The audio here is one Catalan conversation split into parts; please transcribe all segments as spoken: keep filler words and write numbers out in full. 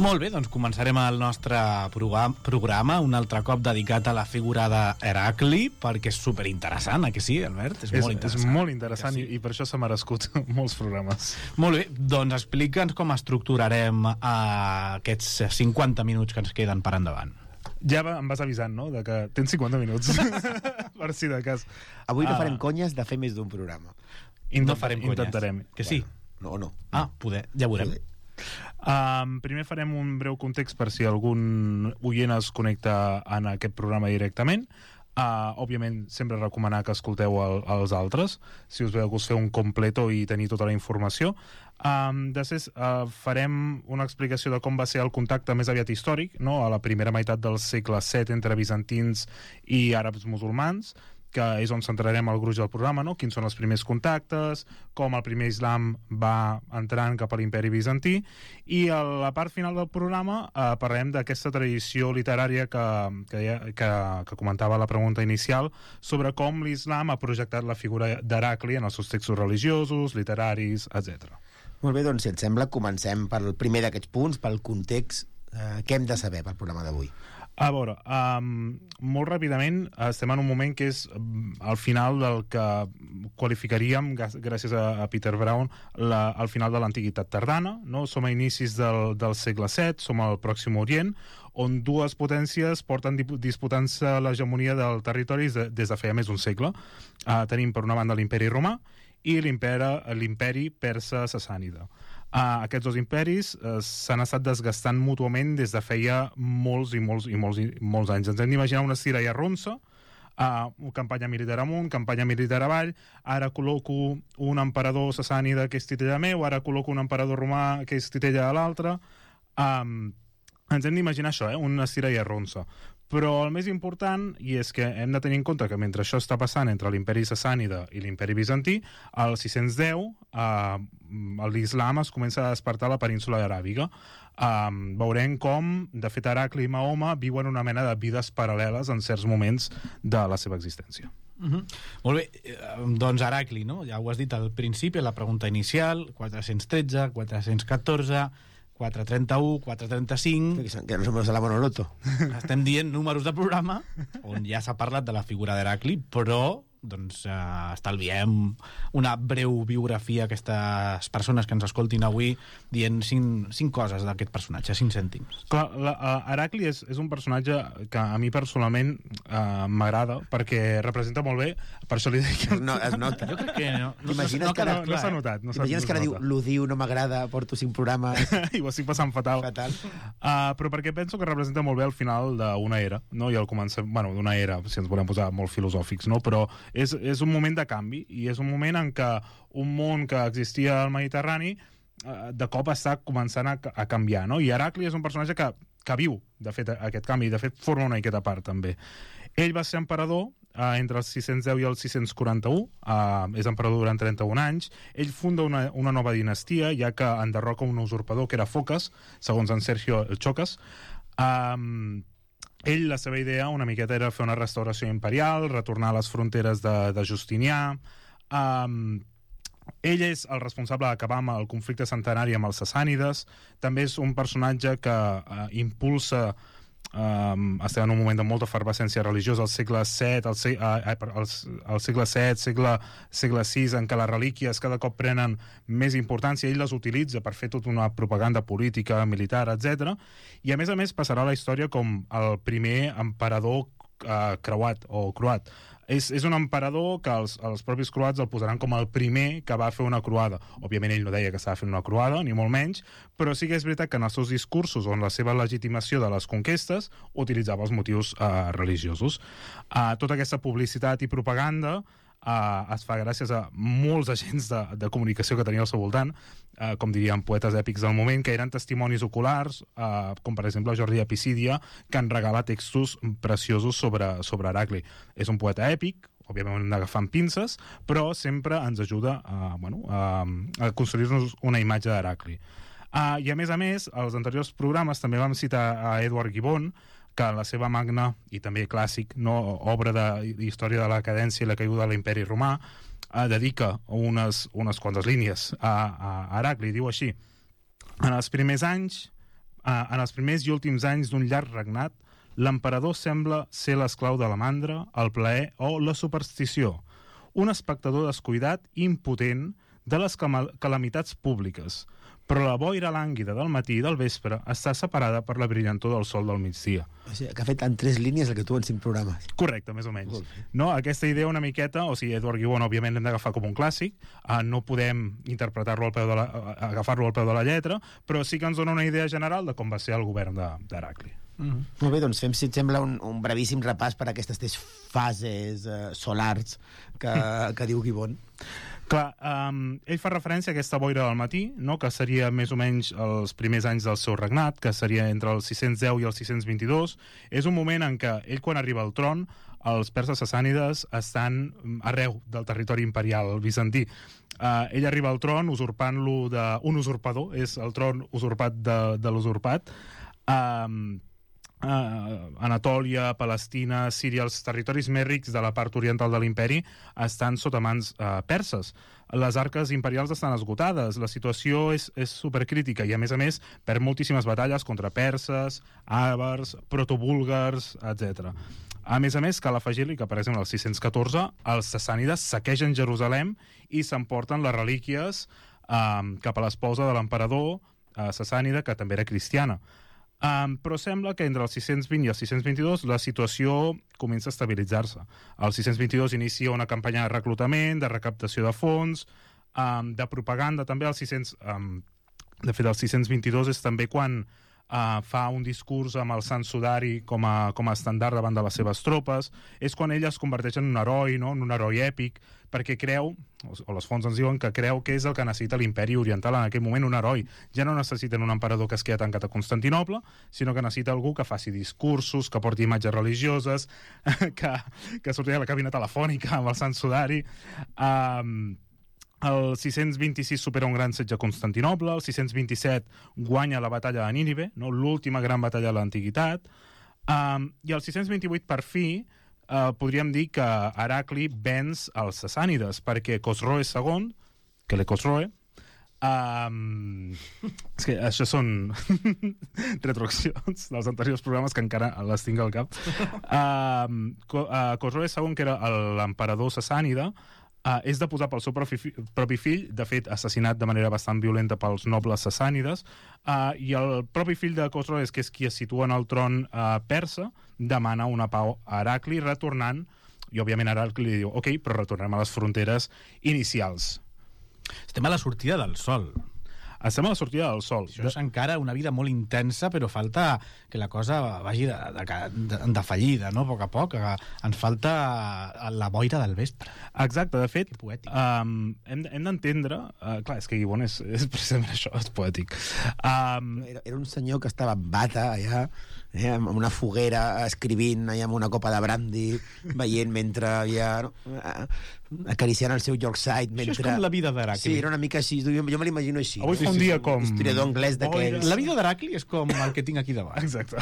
Molt bé, doncs començarem el nostre programa, un altre cop dedicat a la figura d'Heracli, perquè és superinteressant, eh, que sí, Albert? És, és molt interessant. És molt interessant sí? i, i per això s'ha merescut molts programes. Molt bé, doncs explica'ns com estructurarem uh, aquests cinquanta minuts que ens queden per endavant. Ja va, em vas avisant, no?, de que tens cinquanta minuts, per si de cas. Avui no uh, farem conyes de fer més d'un programa. Intent, no farem conyes. Intentarem. Que sí? Bueno, no, no. Ah, poder, ja veurem. Poder. Um, primer farem un breu context per si algun oient es connecta en aquest programa directament. Uh, òbviament sempre recomanar que escolteu el, els altres si us ve de gust fer un completo i tenir tota la informació. Um, després uh, farem una explicació de com va ser el contacte més aviat històric, no?, a la primera meitat del segle set entre bizantins i àrabs musulmans, que és on centrarem el gruix del programa, no?, quins són els primers contactes, com el primer islam va entrant cap a l'imperi bizantí, i a la part final del programa eh, parlem d'aquesta tradició literària que, que, que, que comentava la pregunta inicial, sobre com l'islam ha projectat la figura d'Heracli en els seus textos religiosos, literaris, etcètera. Molt bé, doncs si et sembla comencem pel primer d'aquests punts, pel context. Eh, què hem de saber pel programa d'avui? A veure, um, molt ràpidament estem en un moment que és um, al final del que qualificaríem, gràcies a, a Peter Brown, la, al final de l'Antiguitat tardana, no? Som a inicis del, del segle set, som al Pròxim Orient, on dues potències porten disputant-se l'hegemonia del territori des de, des de feia més d'un segle. Uh, tenim per una banda l'imperi romà i l'imperi persa sassànida. Uh, aquests dos imperis uh, s'han estat desgastant mútuament des de feia molts i molts i molts, i molts anys. Ens hem d'imaginar una estira i arronsa, uh, campanya militar amunt, campanya militar avall, ara col·loco un emperador sassànida que és titella meu, ara col·loco un emperador romà que és titella de l'altre. Um, ens hem d'imaginar això, eh? Una estira i arronsa. Però el més important, i és que hem de tenir en compte que mentre això està passant entre l'imperi sassànida i l'imperi bizantí, al sis-cents deu eh, l'islam es comença a despertar a la península aràbiga. Eh, veurem com, de fet, Heracli i Mahoma viuen una mena de vides paral·leles en certs moments de la seva existència. Uh-huh. Molt bé, doncs Heracli, no? Ja ho has dit al principi, la pregunta inicial, quatre-cents tretze, quatre-cents catorze... quatre trenta-u, quatre trenta-cinc... Que no som els de la Monoloto. Estem dient números de programa on ja s'ha parlat de la figura d'Heracli, però doncs eh, estalviem una breu biografia a aquestes persones que ens escoltin avui dient cinc, cinc coses d'aquest personatge, cinc cèntims. Clar, la, uh, Heracli és, és un personatge que a mi personalment uh, m'agrada perquè representa molt bé, per això li dic que... No, es nota. Jo crec que no, no, T'imagines no, que no, ara- no, no s'ha notat. No s'ha- Imagines no que ara s'ha diu, notat. l'odiu, no m'agrada, porto cinc programes... I ho estic passant fatal. Fatal. Uh, però perquè penso que representa molt bé el final d'una era, no? I el començament, bueno, d'una era, si ens volem posar molt filosòfics, no? Però és, és un moment de canvi, i és un moment en què un món que existia al Mediterrani uh, de cop està començant a, a canviar, no? I Heracli és un personatge que, que viu, de fet, aquest canvi, de fet, forma una miqueta part, també. Ell va ser emperador uh, entre els sis-cents deu i el sis-cents quaranta-u, uh, és emperador durant trenta-un anys. Ell funda una, una nova dinastia, ja que enderroca un usurpador que era Focas, segons en Sergio Chocas. Um, ell, la seva idea una miqueta era fer una restauració imperial, retornar a les fronteres de, de Justinià. Um, ell és el responsable d'acabar amb el conflicte centenari amb els sassànides. També és un personatge que uh, impulsa Um, estem en un moment de molta efervescència religiosa al segle set, al, se uh, al, al segle set, segle, segle sis, en què les relíquies cada cop prenen més importància. Ell les utilitza per fer tota una propaganda política, militar, etcètera. I a més a més passarà a la història com el primer emperador uh, creuat o croat. És, és un emperador que els, els propis croats el posaran com el primer que va fer una croada. Òbviament ell no deia que estava fent una croada, ni molt menys, però sí que és veritat que en els seus discursos o en la seva legitimació de les conquestes utilitzava els motius uh, religiosos. Uh, tota aquesta publicitat i propaganda Uh, es fa gràcies a molts agents de, de comunicació que tenia al seu voltant, uh, com diríem poetes èpics del moment, que eren testimonis oculars, uh, com per exemple Jordi Epicídia, que en regala textos preciosos sobre, sobre Heracli. És un poeta èpic, òbviament hem d'agafar amb pinces, però sempre ens ajuda a, bueno, a, a construir-nos una imatge d'Heracli. Uh, I a més a més, als anteriors programes també vam citar a Edward Gibbon, que en la seva magna i també clàssic, no, obra de història de la cadència i la caiguda de l'imperi romà, eh, dedica unes, unes quantes línies a, a Heracli. Diu així: en els primers anys uh, en els primers i últims anys d'un llarg regnat, l'emperador sembla ser l'esclau de la mandra, el plaer o la superstició, un espectador descuidat i impotent de les calamitats públiques, però la boira lànguida del matí i del vespre està separada per la brillantor del sol del migdia. O sigui, que ha fet en tres línies el que tu en cinc programes. Correcte, més o menys. No, aquesta idea una miqueta, o sigui, Edward Gibbon òbviament l'hem d'agafar com un clàssic, uh, no podem interpretar-lo al peu de la, uh, agafar-lo al peu de la lletra, però sí que ens dona una idea general de com va ser el govern d'Heracli. Mm-hmm. Molt bé, doncs fem, si et sembla, un, un brevíssim repàs per a aquestes tres fases uh, solars que, que diu Gibbon. Clar, um, ell fa referència a aquesta boira del matí, no?, que seria més o menys els primers anys del seu regnat, que seria entre el sis-cents deu i el sis-cents vint-i-dos. És un moment en què ell, quan arriba al tron, els perses sassànides estan arreu del territori imperial bizantí. Uh, ell arriba al tron usurpant-lo d'un usurpador, és el tron usurpat de, de l'usurpat. Um, Uh, Anatòlia, Palestina, Síria, els territoris més rics de la part oriental de l'imperi estan sota mans uh, perses. Les arques imperials estan esgotades, la situació és, és supercrítica i, a més a més, perd moltíssimes batalles contra perses, àvars, protobúlgars, etcètera. A més a més, cal afegir-li que, per exemple, al sis-cents catorze, els sassànides saquegen Jerusalem i s'emporten les relíquies uh, cap a l'esposa de l'emperador uh, sassànida, que també era cristiana. Um, però sembla que entre el sis-cents vint i el sis-cents vint-i-dos la situació comença a estabilitzar-se. El sis-cents vint-i-dos inicia una campanya de reclutament, de recaptació de fons, um, de propaganda també. El sis-cents, um, de fet, el sis-cents vint-i-dos és també quan uh, fa un discurs amb el Sant Sudari com a, com a estandard davant de les seves tropes. És quan ell es converteix en un heroi, no?, en un heroi èpic, perquè creu, o les fonts ens diuen que creu que és el que necessita l'imperi oriental en aquell moment, un heroi. Ja no necessiten un emperador que es queda tancat a Constantinople, sinó que necessita algú que faci discursos, que porti imatges religioses, que, que surti a la cabina telefònica amb el Sant Sudari. Um, el sis-cents vint-i-sis supera un gran setge a Constantinople, el sis-cents vint-i-set guanya la batalla de Nínive, no?, l'última gran batalla de l'antiguitat, um, i el sis-cents vint-i-vuit, per fi, Uh, podríem dir que Heracli venç els sassànides, perquè Cosroe segon, que le Cosroe, um, és que això són retroaccions dels anteriors programes que encara les tinc al cap. Um, uh, Cosroe segon, que era l'emperador sassànida, Uh, és deposat pel seu propi, fi propi fill, de fet assassinat de manera bastant violenta pels nobles sassànides, uh, i el propi fill de Cosroes, que és qui es situa en el tron uh, persa, demana una pau a Heracli, retornant, i òbviament Heracli li diu, ok, però retornem a les fronteres inicials. Estem a la sortida del sol. Estem a la sortida del sol. Això és encara una vida molt intensa, però falta que la cosa vagi de, de, de, de fallida, no?, a poc a poc. Ens falta la boira del vespre. Exacte, de fet, um, hem, hem d'entendre... Uh, clar, és que Gibbon és, és precisament això, és poètic. Um, era, era un senyor que estava en bata, allà, eh, amb una foguera, escrivint, allà amb una copa de brandy, veient mentre havia... No, acariciant el seu Yorkshire mentre... Això és com la vida d'Heracli. Sí, era una mica així, jo, jo me l'imagino així. Avui no? Un dia com... Historiador anglès d'aquells... La vida d'Heracli és com el que tinc aquí davant. Exacte.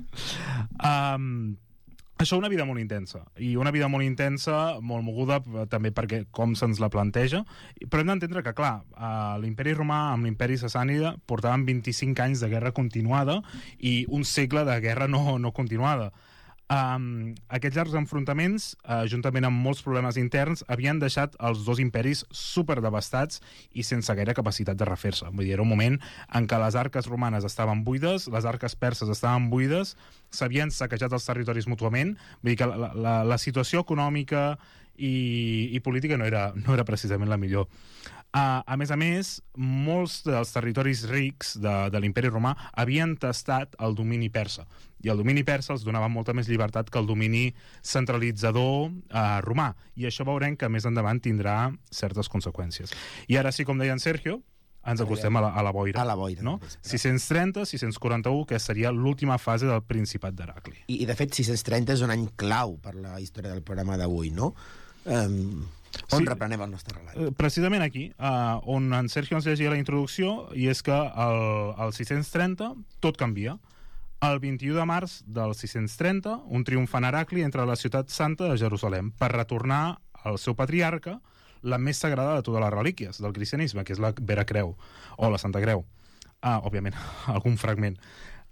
Um, això, una vida molt intensa. I una vida molt intensa, molt moguda, també perquè com se'ns la planteja. Però hem d'entendre que, clar, uh, l'imperi romà amb l'imperi sassànida portaven vint-i-cinc anys de guerra continuada i un segle de guerra no, no continuada. Um, aquests llargs enfrontaments, uh, juntament amb molts problemes interns, havien deixat els dos imperis superdevastats i sense gaire capacitat de refer-se. Vull dir, era un moment en què les arques romanes estaven buides, les arques perses estaven buides, s'havien saquejat els territoris mútuament. Vull dir que la, la, la situació econòmica i, i política no era, no era precisament la millor. Uh, a més a més, molts dels territoris rics de, de l'imperi romà havien tastat el domini persa, i el domini persa els donava molta més llibertat que el domini centralitzador uh, romà, i això veurem que més endavant tindrà certes conseqüències. I ara sí, com deia en Sergio, ens acostem a la, a la boira. A la boira. No? sis-cents trenta, sis-cents quaranta-u, que seria l'última fase del Principat d'Heracli. I, I, de fet, sis-cents trenta és un any clau per la història del programa d'avui, no? Um... On sí, reprenem el nostre relat? Precisament aquí, uh, on en Sergio ens llegia la introducció, i és que el, el sis-cents trenta tot canvia. El vint-i-u de març del sis-cents trenta, un triomfant Heracli entra a la ciutat santa de Jerusalem per retornar al seu patriarca la més sagrada de totes les relíquies del cristianisme, que és la Vera Creu, o la Santa Creu. Ah, òbviament, algun fragment.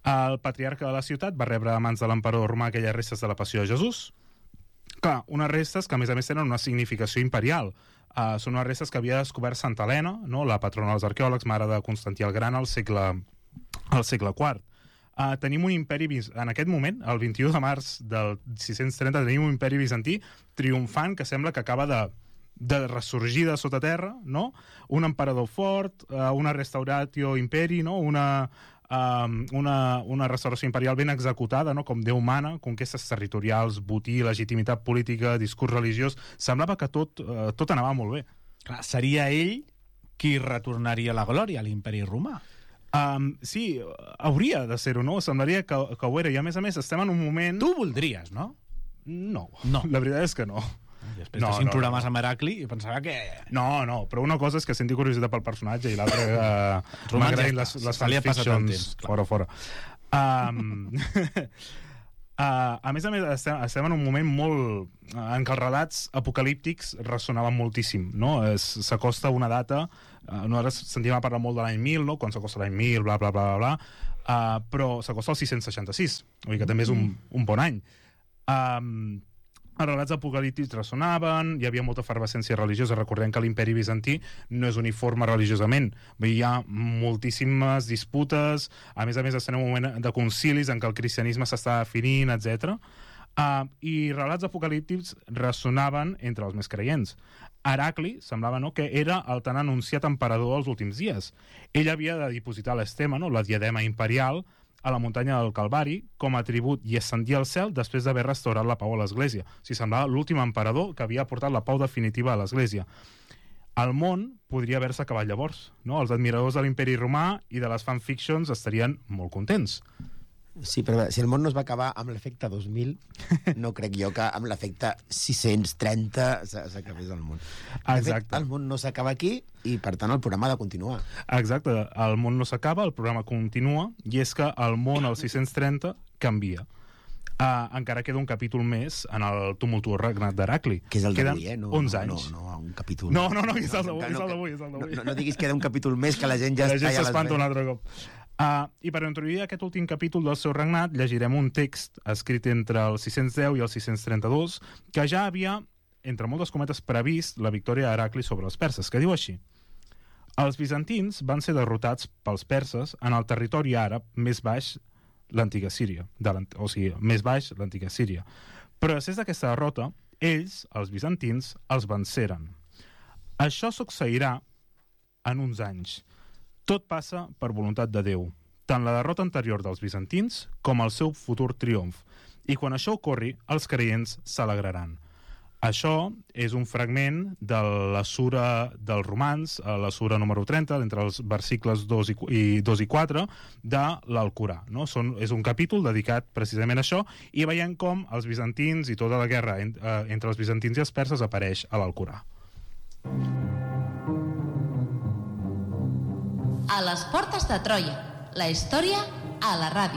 El patriarca de la ciutat va rebre a mans de l'emperador romà aquelles restes de la passió de Jesús. Clar, unes restes que a més a més tenen una significació imperial. Uh, són unes restes que havia descobert Santa Helena, no? La patrona dels arqueòlegs, mare de Constantí el Gran al segle, al segle quart. Uh, tenim un imperi, en aquest moment, el vint-i-u de març del sis-cents trenta, tenim un imperi bizantí triomfant que sembla que acaba de, de ressorgir de sota terra, no? Un emperador fort, uh, una restauratio imperi, no? Una, uh, una, una restauració imperial ben executada, no? Com Déu mana, conquestes territorials, botí, legitimitat política, discurs religiós. Semblava que tot, uh, tot anava molt bé. Clar, seria ell qui retornaria la glòria a l'imperi romà. Um, sí, hauria de ser-ho, no? Semblaria que, que ho era. I a més a més estem en un moment... Tu voldries, no? No, no. La veritat és que no. I després no, de cinc no, programes no. amb Heracli i pensava que... No, no, però una cosa és que senti curiositat pel personatge i l'altra que uh, m'agraïn les, les fanfictions. Fora, fora. Um, uh, a més a més, estem, estem en un moment molt... Uh, en què els relats apocalíptics ressonaven moltíssim, no? S'acosta una data... Uh, nosaltres sentim a parlar molt de l'any mil, no? Quan s'acosta l'any mil, bla, bla, bla, bla, uh, però s'acosta el sis-cents seixanta-sis, vull dir que també és un, un bon any. Um, els relats apocalíptics ressonaven, hi havia molta efervescència religiosa. Recordem que l'imperi bizantí no és uniforme religiosament, hi ha moltíssimes disputes, a més a més estem en un moment de concilis en què el cristianisme s'està definint, etcètera. Uh, I relats apocalíptics ressonaven entre els més creients. Heracli semblava, no?, que era el tan anunciat emperador dels últims dies. Ell havia de dipositar l'estema, no?, la diadema imperial, a la muntanya del Calvari com a tribut i ascendir al cel després d'haver restaurat la pau a l'Església. O sigui, semblava l'últim emperador que havia portat la pau definitiva a l'Església. El món podria haver-se acabat llavors, no? Els admiradors de l'imperi romà i de les fanfictions estarien molt contents. Sí, però si el món no es va acabar amb l'efecte dos mil, no crec jo que amb l'efecte sis-cents trenta s'acabés el món. Exacte. Fet, el món no s'acaba aquí i, per tant, el programa ha de continuar. Exacte. El món no s'acaba, el programa continua, i és que el món al sis-cents trenta canvia. Uh, encara queda un capítol més en el tumultuós regnat d'Heracli. Que és el d'avui, eh? No, onze no, anys. No, no, un capítol... No, no, no, és el d'avui, no, és el d'avui, és el d'avui. No, no, no diguis que queda un capítol més, que la gent ja la està... gent ja s'espanta un altre cop. Uh, I per introduir aquest últim capítol del seu regnat llegirem un text escrit entre el sis-cents deu i el sis-cents trenta-dos que ja havia, entre moltes cometes, previst la victòria d'Heracli sobre els perses, que diu així: els bizantins van ser derrotats pels perses en el territori àrab més baix, l'antiga Síria, de o sigui, més baix l'antiga Síria. Però després d'aquesta derrota, ells, els bizantins, els venceren. Això succeirà en uns anys. Tot passa per voluntat de Déu, tant la derrota anterior dels bizantins com el seu futur triomf. I quan això ocorri, els creients s'alegraran. Això és un fragment de la sura dels Romans, la sura número trenta, entre els versicles dos i quatre de l'Alcorà. No? Són, és un capítol dedicat precisament a això, i veiem com els bizantins i tota la guerra entre els bizantins i els perses apareix a l'Alcorà. A les portes de Troia, la història a la ràdio.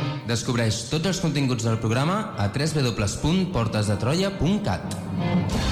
Descobreix tots els continguts del programa a w w w punt portes de troia punt cat.